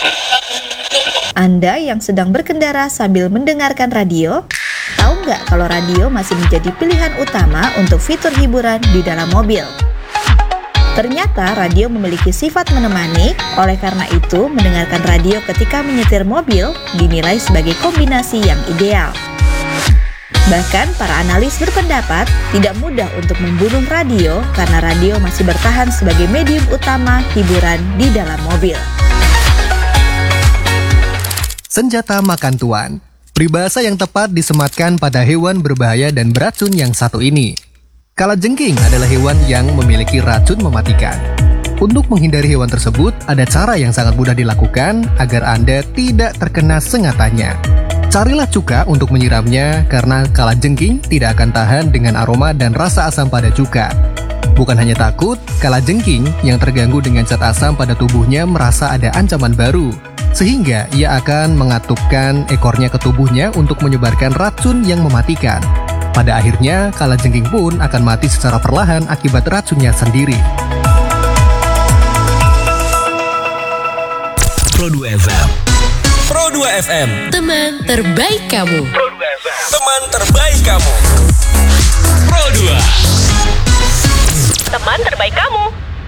Anda yang sedang berkendara sambil mendengarkan radio, tahu nggak kalau radio masih menjadi pilihan utama untuk fitur hiburan di dalam mobil? Ternyata radio memiliki sifat menemani, oleh karena itu mendengarkan radio ketika menyetir mobil dinilai sebagai kombinasi yang ideal. Bahkan para analis berpendapat tidak mudah untuk membunuh radio karena radio masih bertahan sebagai medium utama hiburan di dalam mobil. Senjata makan tuan. Peribahasa yang tepat disematkan pada hewan berbahaya dan beracun yang satu ini. Kalajengking adalah hewan yang memiliki racun mematikan. Untuk menghindari hewan tersebut, ada cara yang sangat mudah dilakukan agar Anda tidak terkena sengatannya. Carilah cuka untuk menyiramnya karena kalajengking tidak akan tahan dengan aroma dan rasa asam pada cuka. Bukan hanya takut, kalajengking yang terganggu dengan zat asam pada tubuhnya merasa ada ancaman baru, sehingga ia akan mengatupkan ekornya ke tubuhnya untuk menyebarkan racun yang mematikan. Pada akhirnya, kalajengking pun akan mati secara perlahan akibat racunnya sendiri. Pro 2 FM. Pro 2 FM. Teman terbaik kamu. Pro 2 FM. Teman terbaik kamu. Pro 2. Teman terbaik kamu.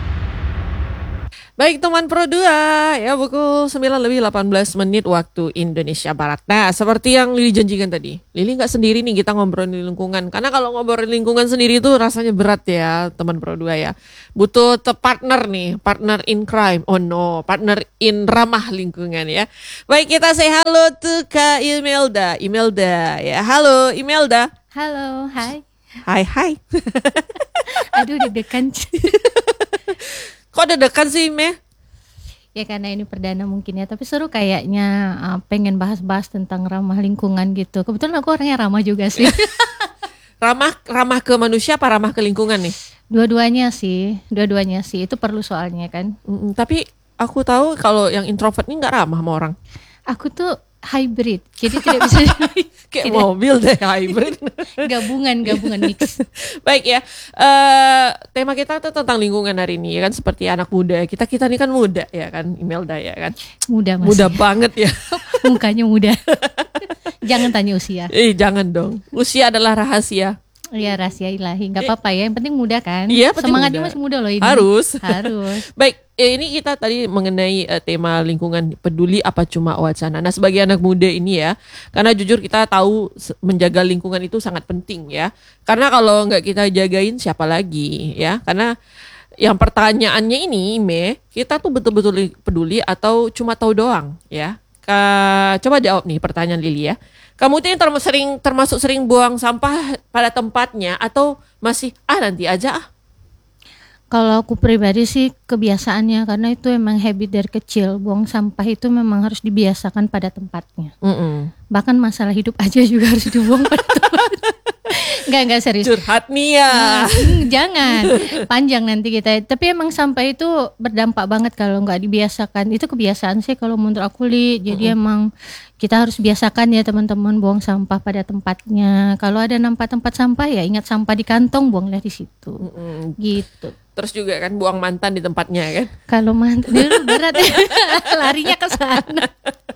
Baik teman Pro 2, ya pukul 9:18 waktu Indonesia Barat. Nah, seperti yang Lili janjikan tadi, Lili nggak sendiri nih kita ngobrolin lingkungan. Karena kalau ngobrolin lingkungan sendiri itu rasanya berat ya teman Pro 2 ya. Butuh partner nih, partner in crime. Oh no, partner in ramah lingkungan ya. Baik, kita say halo to Kak Imelda. Imelda ya, halo Imelda. Halo, hai. Hai. Aduh, deg-degan. Kok deg-degan sih, Meh? Ya karena ini perdana mungkin ya, tapi seru kayaknya, pengen bahas-bahas tentang ramah lingkungan gitu. Kebetulan aku orangnya ramah juga sih. Ramah ke manusia apa ramah ke lingkungan nih? Dua-duanya sih, itu perlu soalnya kan. Tapi aku tahu kalau yang introvert ini nggak ramah sama orang. Aku tuh hybrid, jadi tidak bisa Kayak mobil deh hybrid. gabungan mix. Baik ya, tema kita tuh tentang lingkungan hari ini ya kan, seperti anak muda. Kita ini kan muda ya kan, Imelda ya kan. Muda masih. Muda banget ya. Mukanya muda. Jangan tanya usia. Jangan dong. Usia adalah rahasia. Iya, rahasia ilahi, nggak apa-apa ya, yang penting muda kan. Iya, penting semangatnya muda. masih muda loh ini. Harus. Baik, ini kita tadi mengenai tema lingkungan, peduli apa cuma wacana. Nah, sebagai anak muda ini ya, karena jujur kita tahu menjaga lingkungan itu sangat penting ya. Karena kalau nggak kita jagain siapa lagi ya? Karena yang pertanyaannya ini, kita tuh betul-betul peduli atau cuma tahu doang ya? Coba jawab nih pertanyaan Lili ya. Kamu tuh yang termasuk sering buang sampah pada tempatnya atau masih nanti aja? Kalau aku pribadi sih kebiasaannya, karena itu emang habit dari kecil. Buang sampah itu memang harus dibiasakan pada tempatnya. Bahkan masalah hidup aja juga harus dibuang pada tempatnya. Enggak serius. Curhat nih ya. Jangan, panjang nanti kita. Tapi emang sampah itu berdampak banget kalau nggak dibiasakan. Itu kebiasaan sih kalau menurut aku, Li. Jadi emang kita harus biasakan ya teman-teman buang sampah pada tempatnya. Kalau ada nampak tempat sampah ya ingat sampah di kantong, buanglah di situ. Gitu. Terus juga kan buang mantan di tempatnya kan. Kalau mantan itu berat ya. Larinya ke sana.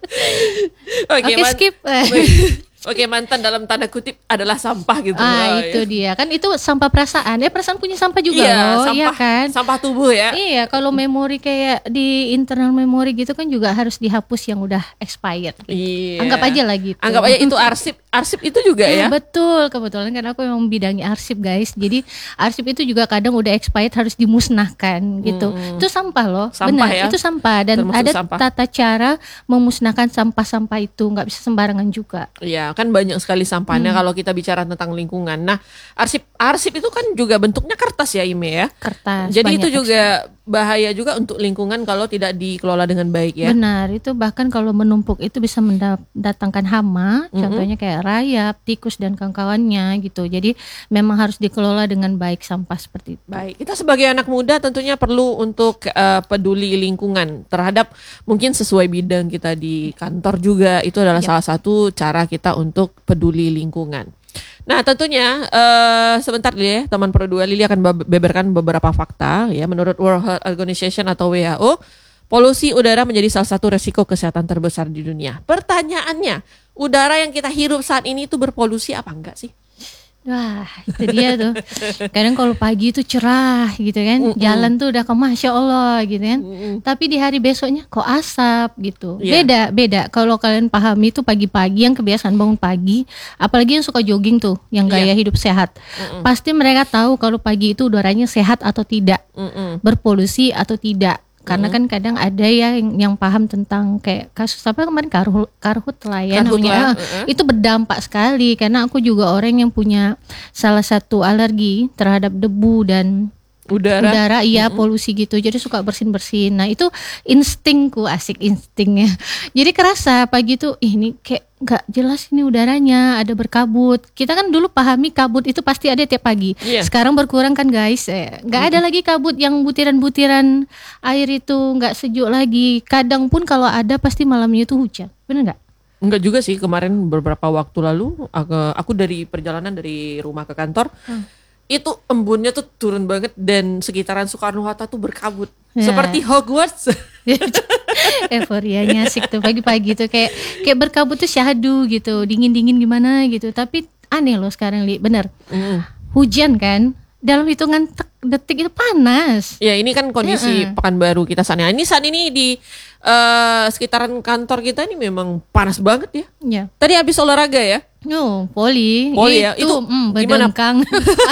Oke, skip. Oke, mantan dalam tanda kutip adalah sampah gitu. Itu dia. Kan itu sampah perasaan. Ya perasaan punya sampah juga loh. Sampah, iya kan? Sampah tubuh ya. Iya, kalau memori kayak di internal memori gitu kan juga harus dihapus yang udah expired gitu. Iya. Anggap aja lah gitu. Anggap aja itu arsip itu juga ya. Betul, kebetulan kan aku memang bidangi arsip guys. Jadi arsip itu juga kadang udah expired harus dimusnahkan gitu. Itu sampah loh. Sampah benar, ya? itu sampah. Dan Termasuk ada sampah. tata cara memusnahkan sampah-sampah itu. Nggak bisa sembarangan juga. Iya, kan banyak sekali sampahnya kalau kita bicara tentang lingkungan. Nah, arsip itu kan juga bentuknya kertas ya, Ime ya. Kertas. Jadi itu banyak juga bahaya juga untuk lingkungan kalau tidak dikelola dengan baik ya. Benar, itu bahkan kalau menumpuk itu bisa mendatangkan hama, contohnya kayak rayap, tikus dan kawan-kawannya gitu. Jadi memang harus dikelola dengan baik sampah seperti itu. Baik, kita sebagai anak muda tentunya perlu untuk peduli lingkungan terhadap mungkin sesuai bidang kita di kantor juga. Itu adalah salah satu cara kita untuk peduli lingkungan. Nah tentunya sebentar dulu ya teman Pro 2, Lili akan beberkan beberapa fakta ya. Menurut World Health Organization atau WHO, Polusi udara menjadi salah satu resiko kesehatan terbesar di dunia. Pertanyaannya, udara yang kita hirup saat ini itu berpolusi apa enggak sih? Wah, itu dia tuh. Kadang kalau pagi itu cerah gitu kan, jalan tuh udah Masya Allah gitu kan. Tapi di hari besoknya kok asap gitu. Beda. Kalau kalian pahami itu pagi-pagi yang kebiasaan bangun pagi, apalagi yang suka jogging tuh, yang gaya hidup sehat. Pasti mereka tahu kalau pagi itu udaranya sehat atau tidak, berpolusi atau tidak. Karena kan kadang ada ya yang paham tentang kayak kasus apa kemarin karhut lah ya namanya. Itu berdampak sekali karena aku juga orang yang punya salah satu alergi terhadap debu dan udara iya polusi gitu, jadi suka bersin. Nah itu instingku, asik instingnya. Jadi kerasa pagi tuh ini kayak nggak jelas ini udaranya, ada berkabut. Kita kan dulu pahami kabut itu pasti ada tiap pagi. Sekarang berkurang kan guys, nggak ada lagi kabut yang butiran-butiran air itu nggak sejuk lagi. Kadang pun kalau ada pasti malamnya itu hujan, bener nggak? Enggak juga sih, kemarin beberapa waktu lalu aku dari perjalanan dari rumah ke kantor. Itu embunnya tuh turun banget dan sekitaran Soekarno-Hatta tuh berkabut seperti Hogwarts. Euforianya asik tuh pagi-pagi tuh kayak berkabut tuh syahdu gitu, dingin gimana gitu. Tapi aneh loh sekarang Li, bener. Hujan kan dalam hitungan detik itu panas. Ya ini kan kondisi Pekanbaru kita saat ini di sekitaran kantor kita ini memang panas banget ya. Tadi habis olahraga ya. Voli ya. Itu gimana? Bedengkang.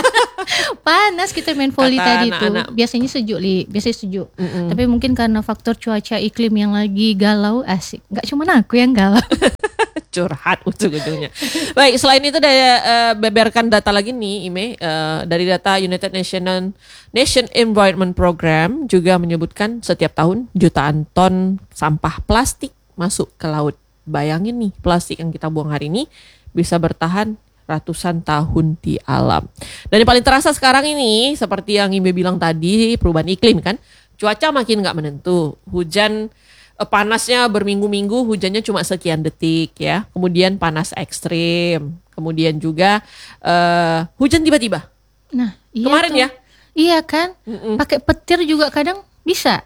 Panas kita main voli tadi tuh. Biasanya sejuk. Tapi mungkin karena faktor cuaca iklim yang lagi galau, asik. Gak cuma aku yang galau. Curhat ujung-ujungnya. Baik, selain itu ada beberkan data lagi nih Ime, dari data United Nation Environment Program juga menyebutkan setiap tahun jutaan ton sampah plastik masuk ke laut. Bayangin nih, plastik yang kita buang hari ini bisa bertahan ratusan tahun di alam. Dan yang paling terasa sekarang ini seperti yang Imbe bilang tadi, perubahan iklim kan, cuaca makin nggak menentu. Hujan panasnya berminggu-minggu, hujannya cuma sekian detik ya. Kemudian panas ekstrim. Kemudian juga hujan tiba-tiba. Nah, iya kemarin tuh. ya. Iya kan? Pakai petir juga kadang bisa.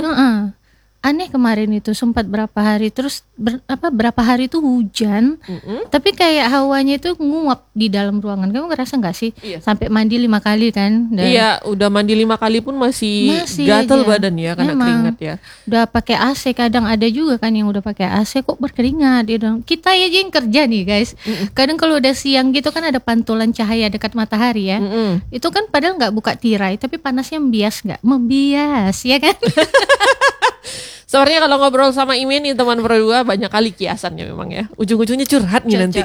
Aneh kemarin itu sempat berapa hari terus berapa hari itu hujan, tapi kayak hawanya itu nguap di dalam ruangan. Kamu ngerasa nggak sih? Sampai mandi 5 kali kan? Iya, udah mandi 5 kali pun masih gatel badan ya karena keringat ya. Udah pakai AC, kadang ada juga kan yang udah pakai AC kok berkeringat. Kita aja yang kerja nih guys. Kadang kalau udah siang gitu kan ada pantulan cahaya dekat matahari ya. Itu kan padahal nggak buka tirai, tapi panasnya membias ya kan? Sebenarnya kalau ngobrol sama Ime nih teman berdua banyak kali kiasannya memang ya. Ujung-ujungnya curhat nih nanti.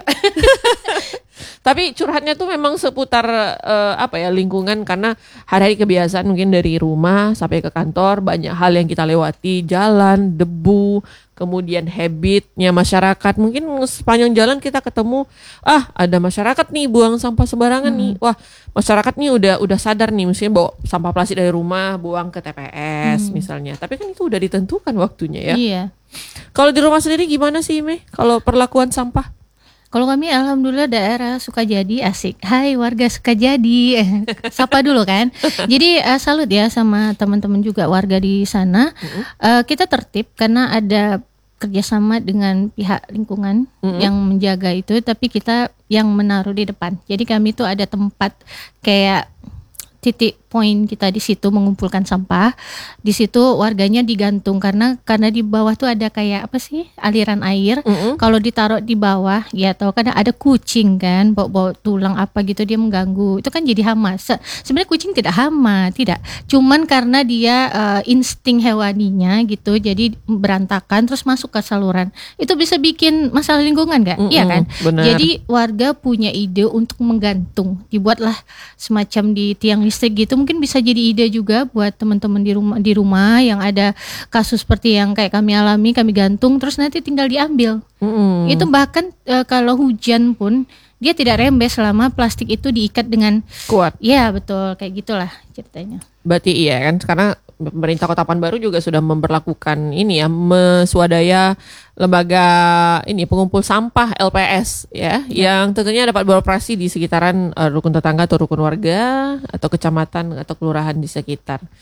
Tapi curhatnya tuh memang seputar lingkungan karena hari-hari kebiasaan mungkin dari rumah sampai ke kantor banyak hal yang kita lewati, jalan, debu, kemudian habitnya masyarakat. Mungkin sepanjang jalan kita ketemu ada masyarakat nih buang sampah sembarangan nih. Wah, masyarakat nih udah sadar nih misalnya bawa sampah plastik dari rumah buang ke TPS misalnya. Tapi kan itu udah ditentukan waktunya ya. Iya. Kalau di rumah sendiri gimana sih Ime kalau perlakuan sampah? Kalau kami alhamdulillah daerah Sukajadi, asik. Hai warga Sukajadi. Sapa dulu kan. Jadi salut ya sama teman-teman juga warga di sana. Kita tertib karena ada kerjasama dengan pihak lingkungan yang menjaga itu, tapi kita yang menaruh di depan. Jadi kami tuh ada tempat kayak titik poin kita di situ mengumpulkan sampah. Di situ warganya digantung karena di bawah tuh ada kayak apa sih aliran air. Kalau ditaruh di bawah ya tau kadang ada kucing kan bawa tulang apa gitu dia mengganggu. Itu kan jadi hama. Sebenarnya kucing tidak hama, tidak. Cuman karena dia insting hewaninya gitu jadi berantakan terus masuk ke saluran. Itu bisa bikin masalah lingkungan enggak? Iya kan? Benar. Jadi warga punya ide untuk menggantung. Dibuatlah semacam di tiang listrik gitu. Mungkin bisa jadi ide juga buat teman-teman di rumah yang ada kasus seperti yang kayak kami alami, kami gantung terus nanti tinggal diambil. Itu bahkan kalau hujan pun dia tidak rembes selama plastik itu diikat dengan kuat. Iya betul, kayak gitulah ceritanya. Berarti iya kan karena pemerintah Kota Pekanbaru juga sudah memberlakukan ini ya, swadaya lembaga ini pengumpul sampah LPS ya, yang tentunya dapat beroperasi di sekitaran rukun tetangga atau rukun warga atau kecamatan atau kelurahan di sekitar.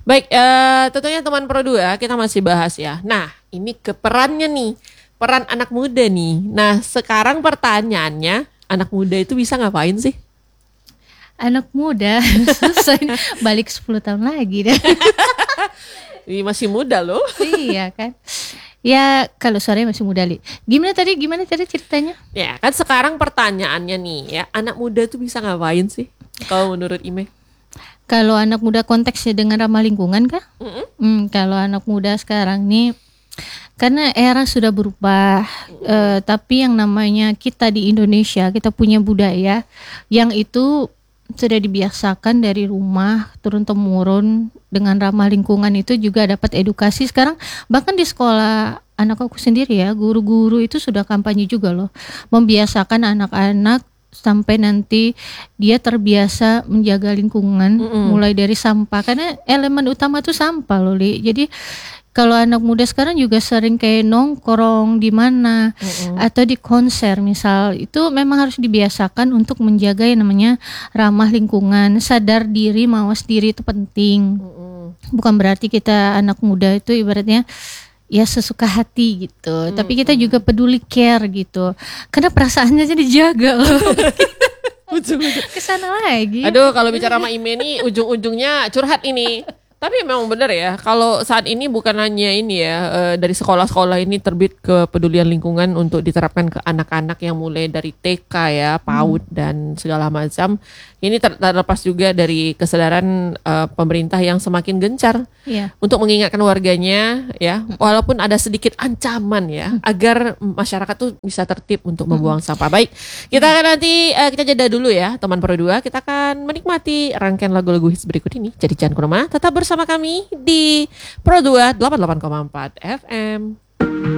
Baik, tentunya teman Pro 2 kita masih bahas ya. Nah, ini ke perannya nih, peran anak muda nih. Nah, sekarang pertanyaannya, anak muda itu bisa ngapain sih? Anak muda susah ini. Balik 10 tahun lagi deh. Ini masih muda loh. Iya kan. Ya kalau suaranya masih muda, Li. Gimana tadi ceritanya? Ya kan sekarang pertanyaannya nih ya, anak muda itu bisa ngapain sih? Kalau menurut Ime? Kalau anak muda konteksnya dengan ramah lingkungan kah? Kalau anak muda sekarang nih, karena era sudah berubah, tapi yang namanya kita di Indonesia, kita punya budaya yang itu sudah dibiasakan dari rumah turun-temurun dengan ramah lingkungan, itu juga dapat edukasi. Sekarang bahkan di sekolah anak aku sendiri ya, guru-guru itu sudah kampanye juga loh, membiasakan anak-anak sampai nanti dia terbiasa menjaga lingkungan, mulai dari sampah, karena elemen utama tuh sampah loh, Li. Jadi kalau anak muda sekarang juga sering kayak nongkrong di mana atau di konser misal, itu memang harus dibiasakan untuk menjaga yang namanya ramah lingkungan, sadar diri, mawas diri itu penting. Bukan berarti kita anak muda itu ibaratnya ya sesuka hati gitu, tapi kita juga peduli, care gitu, karena perasaannya jadi dijaga loh. Kesana lagi. Aduh, kalau bicara sama Ime nih ujung-ujungnya curhat ini. Tapi memang benar ya, kalau saat ini bukan hanya ini ya, dari sekolah-sekolah ini terbit kepedulian lingkungan untuk diterapkan ke anak-anak yang mulai dari TK ya, PAUD dan segala macam. Ini terlepas juga dari kesadaran pemerintah yang semakin gencar untuk mengingatkan warganya ya, walaupun ada sedikit ancaman ya, agar masyarakat tuh bisa tertib untuk membuang sampah. Baik, kita akan nanti kita jeda dulu ya, teman Pro 2. Kita akan menikmati rangkaian lagu-lagu hits berikut ini. Jadi jangan kemana-mana, tetap bersama kami di Pro 2 88,4 FM.